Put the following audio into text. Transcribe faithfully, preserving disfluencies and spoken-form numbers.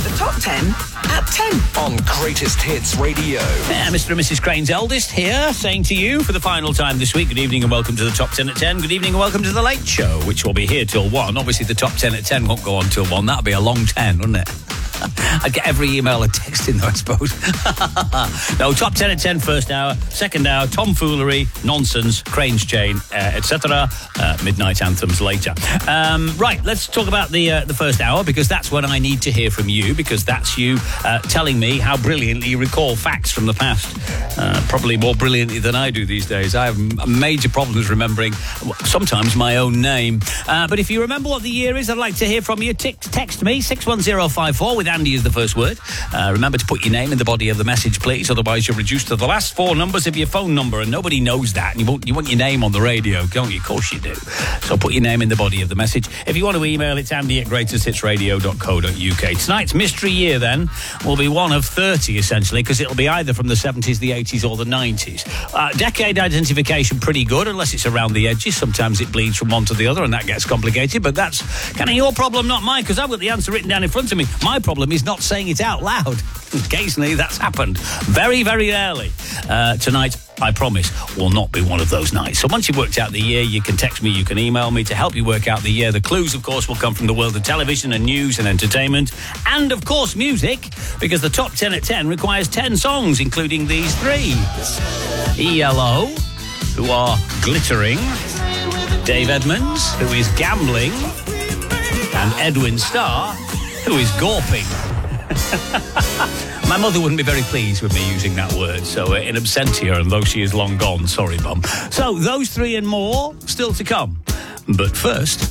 The Top ten at ten. On Greatest Hits Radio. Yeah, Mister and Missus Crane's eldest here, saying to you for the final time this week, good evening and welcome to the Top ten at ten. Good evening and welcome to The Late Show, which will be here till one. Obviously, the Top ten at ten won't go on till one. That'll be a long ten, wouldn't it? I'd get every email and text in there, I suppose. No, Top ten at ten, first hour. Second hour, tomfoolery, nonsense, Crane's Chain, uh, et cetera. Uh, midnight anthems later. Um, right, let's talk about the uh, the first hour, because that's when I need to hear from you, because that's you uh, telling me how brilliantly you recall facts from the past. Uh, probably more brilliantly than I do these days. I have major problems remembering sometimes my own name. Uh, but if you remember what the year is, I'd like to hear from you. T- text me, six one zero five four with Andy is the first word. Uh, remember to put your name in the body of the message, please. Otherwise, you're reduced to the last four numbers of your phone number, and nobody knows that. And you want, you want your name on the radio, don't you? Of course you do. So put your name in the body of the message. If you want to email, it's Andy at greatest hits radio dot co dot uk. Tonight's mystery year, then, will be one of thirty, essentially, because it'll be either from the seventies, the eighties, or the nineties. Uh, decade identification, pretty good, unless it's around the edges. Sometimes it bleeds from one to the other, and that gets complicated. But that's kind of your problem, not mine, because I've got the answer written down in front of me. My problem is not saying it out loud. Occasionally, that's happened. Very, very rarely. Uh, tonight, I promise, will not be one of those nights. So once you've worked out the year, you can text me, you can email me to help you work out the year. The clues, of course, will come from the world of television and news and entertainment. And, of course, music, because the Top ten at ten requires ten songs, including these three. E L O, who are glittering. Dave Edmunds, who is gambling. And Edwin Starr, who is gawping. My mother wouldn't be very pleased with me using that word, so uh, in absentia, and though she is long gone, sorry, Mum. So, those three and more still to come. But first...